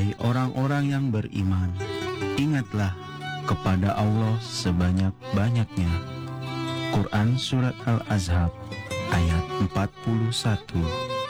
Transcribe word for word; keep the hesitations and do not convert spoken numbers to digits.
Hai orang-orang yang beriman, ingatlah kepada Allah sebanyak-banyaknya. Quran Surat Al-Ahzab ayat empat puluh satu.